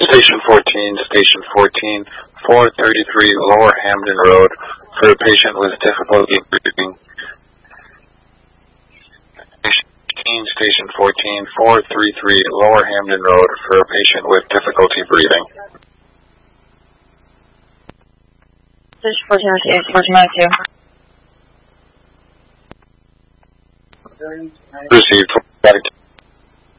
Station 14, Station 14, 433 Lower Hamden Road for a patient with difficulty breathing. Station 14, 433 Lower Hamden Road for a patient with difficulty breathing. Station 14, 14, Received.